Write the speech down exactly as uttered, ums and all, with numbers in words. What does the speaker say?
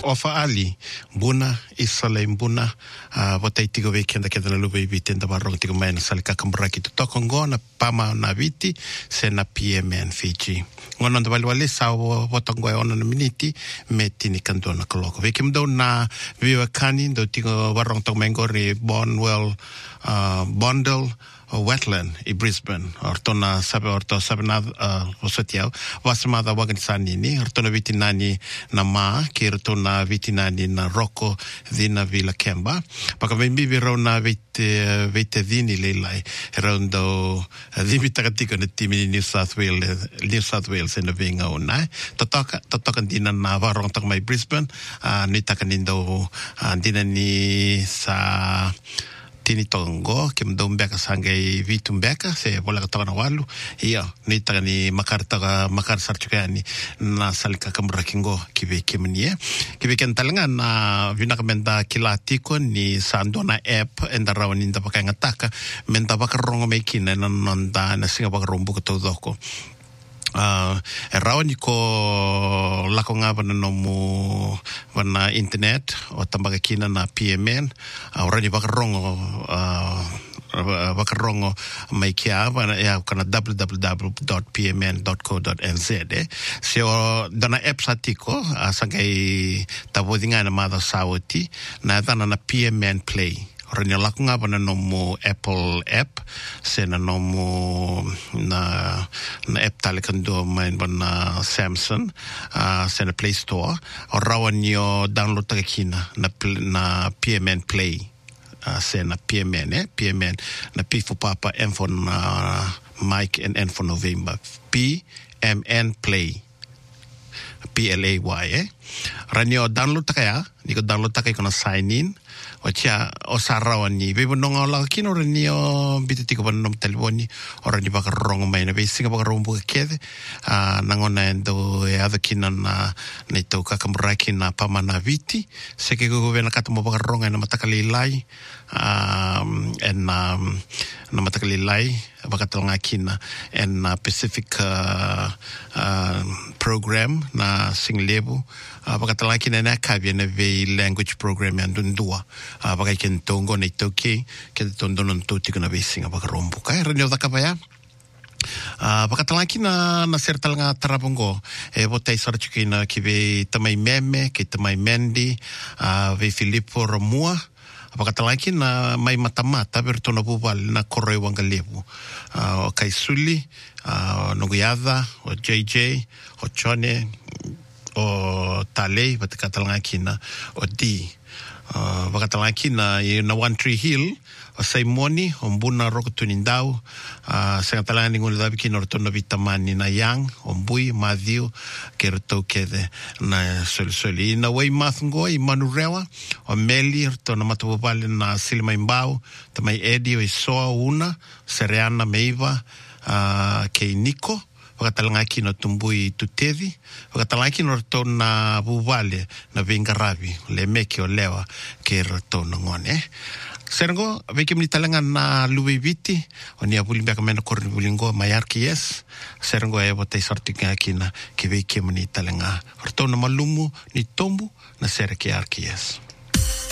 Ofa ali, buna, isalei buna, uh, watai tigo weki anda keda na luwe i viti enda warong tigo mai na salika kamburaki tu tokongo na pama na viti se na P M N Fiji. Ngono nda wali wali sa watango e ona na miniti me tini kandua na koloko. Weki mdo na viwa kani ndo tigo warong tong mengo re Bonwell uh, Bondel wetland i Brisbane ortona sabe orto sabe na uh, wasatiao wasamada waganisani ni ortona viti nani na ma ki ortona viti nani na Rocco dina Villa Kemba paka mimbi viro na vite vite dini leilai rondo dimi takatiko na timi New South Wales New South Wales na vinga ona totoka totoka dina na warong tak mai Brisbane uh, ni takanindo uh, dina ni sa tini tongo ke mdo mbeka sangai vitu mbeka se bola katoka na walu iya ni taka ni makar taka makar sarchukani na salika kamra kingo kibe kemnie kibe kentalanga na vina kamenda kilatiko ni sandona app enda rawani nda baka ngataka menda baka rongo mekina na nanda na singa baka rombu ko doko Uh, e rawani ko lako nga bana nomu bana internet o tambaga kina na P M N uh, orani baka rongo uh, baka rongo mai kia bana ya kana w w w dot p m n dot co dot n z eh. So dana app satiko uh, sangai tabodinga na mada sawati na dana na P M N Play orani lako nga bana nomu Apple app sena nomu na na app talekando main bana Samsung uh, sena Play Store o rawan yo download takina na na P M N Play uh, sena P M N eh P M N na P for Papa M for uh, Mike and N for November P M N Play P L A Y eh ranyo download takaya niko download takay ko na sign in o tia o sarawan ni bebo nonga la kino rani o bititi ko banom telefoni o rani baka rongo mai na besinga baka rongo kede a nangona endo e ada kina na neto kakamuraki na pamana viti seke go vena katomo baka rongo na matakali lai um en um, na matakali lai baka tonga kina en uh, Pacific uh, uh, program na singlebu uh, baka tonga kina na kabia na ve language program ya ndundua uh, baka ken tongo na itoke ke tondo non toti kuna ve singa baka rombu kai renyo da kapaya Uh, baka talaki na na ser talanga tarabongo e botai sarchuki na ki ve tamai meme ki tamai mendi uh, ve Filippo Romua baka talaki na mai matamata bertona bubal na koroi wangalebu uh, o Kaisuli uh, Noguyada o J J o Chone o Talei baka talaki na o D uh, baka talaki na na One Tree Hill o Saimoni o mbuna roko tunindau uh, sa talanga ningun dabi kinortono vitamani na yang o mbui madhiu kerto kede na solisoli na wei mathungo i manurewa o meli to na matubale na silma imbau tamai edi o isoa una sereana meiva uh, kei niko wakatalanga kino tumbui tutedi wakatalanga kino to na bubale na vingarabi le meki o lewa kerto ngone Serengo, veki mni talanga na luwe viti, o ni abuli mbaka mena korni bulingo mayarki yes, serengo e bote sartinga kina ki veki mni talanga, orto na malumu ni tombu na sereki arki yes.